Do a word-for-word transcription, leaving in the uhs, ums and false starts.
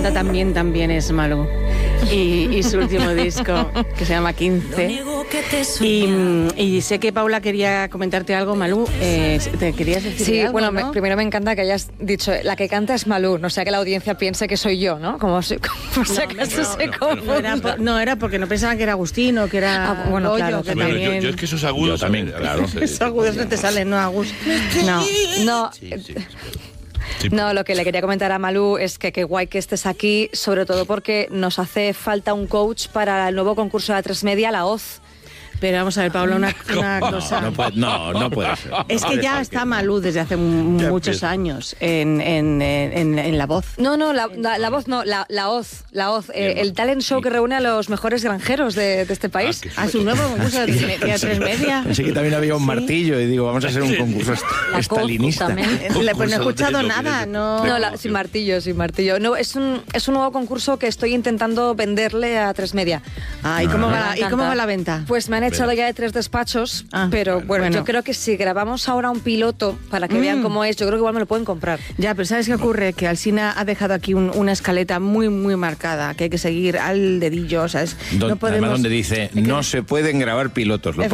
canta también, también es Malú. Y, y su último disco, que se llama quince. Y, y sé que Paula quería comentarte algo, Malú. Eh, ¿Te querías decir Sí, algo, bueno, ¿no? me, primero me encanta que hayas dicho, la que canta es Malú, no sea que la audiencia piense que soy yo, ¿no? Como si, como si acaso se no, confunda. era por, no, era porque no pensaban que era Agustino, que era Ah, bueno, Goyo, claro, que bueno, también... yo, yo es que esos agudos Yo también, a ver, claro. Esos agudos no te salen, no, Agus. No. No, Sí, sí, sí. no, lo que le quería comentar a Malú es que qué guay que estés aquí, sobre todo porque nos hace falta un coach para el nuevo concurso de A tres Media, La Hoz. Pero vamos a ver, Paula, una, una cosa... No, no, puede, no, no puede ser. Es que ya está Malú desde hace m- Ya muchos empieza. años en, en, en, en La Voz. No, no, la, la, la voz no, la, la Hoz, la Hoz, eh, el talent show que reúne a los mejores granjeros de, de este país. Ah, qué A su nuevo concurso de, de A tres Media. Pensé que también había un martillo y digo, vamos a hacer un concurso est- La estalinista. Coz también. Eh, Pues no he Concurso escuchado de- nada, de- no... No, la- sin martillo, sin martillo. No, es un, es un nuevo concurso que estoy intentando venderle a tres Media. Ah, ¿y cómo, Me va, la- ¿y cómo encanta. va la venta? Pues me han echado ya de tres despachos, Ah, pero bueno, bueno. yo creo que si grabamos ahora un piloto para que Mm. vean cómo es, yo creo que igual me lo pueden comprar. Ya, pero ¿sabes qué ocurre? Que Alsina ha dejado aquí un- una escaleta muy, muy marcada, que hay que seguir al dedillo, ¿sabes? Don- no podemos... Además, donde dice, no se pueden grabar pilotos. Lo